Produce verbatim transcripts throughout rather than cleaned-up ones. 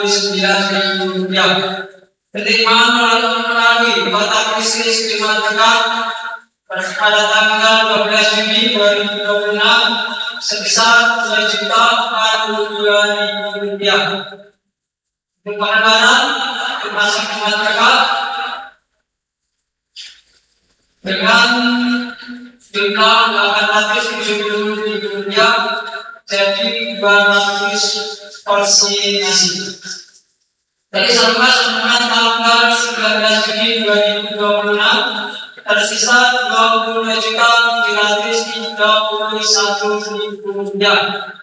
sembilan ribu rupiah. Penerimaan melalui kotak bisnis dimanfaatkan pada tanggal dua belas Juni dua ribu dua puluh enam sebesar dua juta empat puluh dua ribu rupiah. Untuk pengeluaran termasuk dimanfaatkan dengan jumlah delapan ratus tujuh puluh ribu rupiah, jadi dua ratus porsi nasi. Dari sampai sampai tanggal sembilan belas Juni dua ribu dua puluh enam tersisa dua puluh dua juta tujuh ratus tiga puluh satu ribu rupiah.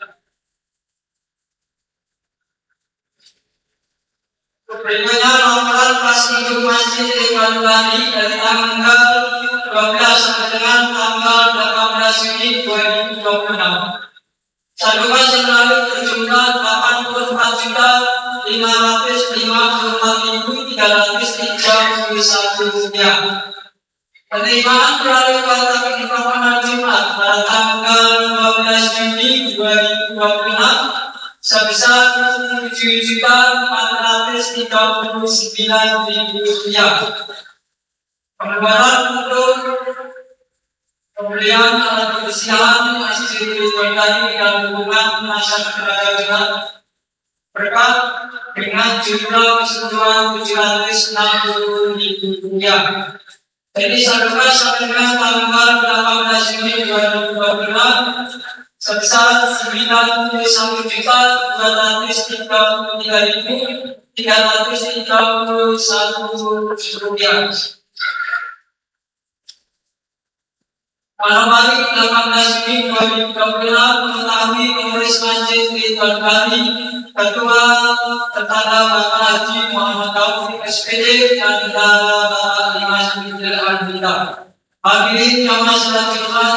Berikutnya laporan pas hidup masjid Ikhwan Bali dari tanggal dua belas sampai dengan tanggal delapan belas Juni dua ribu dua puluh enam. Saldo kas yang lalu berjumlah delapan puluh empat juta lima ratus lima puluh empat ribu tiga ratus tiga puluh satu rupiah. Penerimaan melalui kotak informasi Jumat pada tanggal dua belas Juni dua ribu dua puluh enam sebesar tujuh juta empat ratus tiga puluh sembilan ribu rupiah. Pengeluaran untuk pembelian alat kebersihan masjid Ikhwan Bali dengan dukungan masyarakat kerajaan berkat dengan jumlah keseluruhan tujuh ratus enam puluh ribu rupiah. Jadi saldo kas sampai dengan tanggal delapan belas Juni dua ribu dua puluh enam sebesar sembilan puluh satu juta dua ratus tiga puluh tiga ribu tiga ratus tiga puluh satu rupiah. Malam hari delapan belas Juni dua ribu dua puluh enam mengetahui pengurus masjid Ikhwan Bali Ketua Tentara Bapak Haji Muhammad Taufik S P D dan Bapak Dimas Bintil Al-Bita. Hadirin jamaah salat Jumat